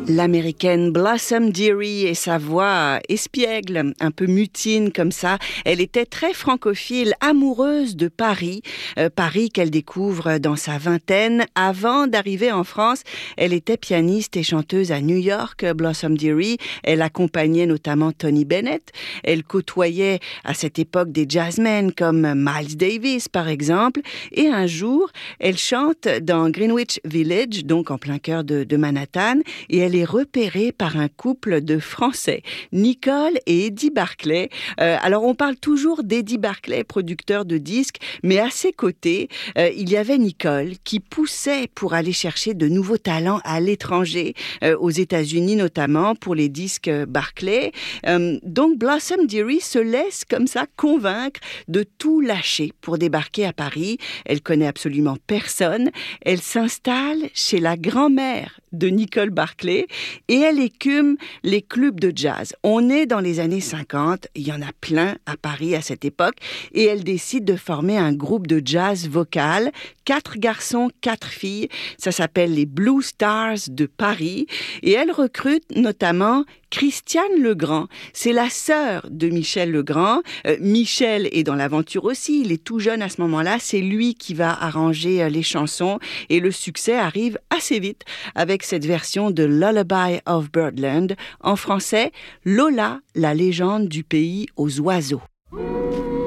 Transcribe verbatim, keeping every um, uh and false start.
L'américaine Blossom Dearie et sa voix espiègle, un peu mutine comme ça. Elle était très francophile, amoureuse de Paris. Euh, Paris qu'elle découvre dans sa vingtaine. Avant d'arriver en France, elle était pianiste et chanteuse à New York, Blossom Dearie. Elle accompagnait notamment Tony Bennett. Elle côtoyait à cette époque des jazzmen comme Miles Davis par exemple. Et un jour, elle chante dans Greenwich Village, donc en plein cœur de, de Manhattan. Et elle est repérée par un couple de Français, Nicole et Eddie Barclay. Euh, alors on parle toujours d'Eddie Barclay, producteur de disques, mais à ses côtés, euh, il y avait Nicole qui poussait pour aller chercher de nouveaux talents à l'étranger, euh, aux États-Unis notamment pour les disques Barclay. Euh, donc Blossom Dearie se laisse comme ça convaincre de tout lâcher pour débarquer à Paris. Elle connaît absolument personne. Elle s'installe chez la grand-mère de Nicole Barclay et elle écume les clubs de jazz. On est dans les années cinquante, il y en a plein à Paris à cette époque et elle décide de former un groupe de jazz vocal, quatre garçons, quatre filles, ça s'appelle les Blue Stars de Paris et elle recrute notamment Christiane Legrand, c'est la sœur de Michel Legrand. Euh, Michel est dans l'aventure aussi, il est tout jeune à ce moment-là, c'est lui qui va arranger euh, les chansons et le succès arrive assez vite avec cette version de Lullaby of Birdland, en français, Lola, la légende du pays aux oiseaux.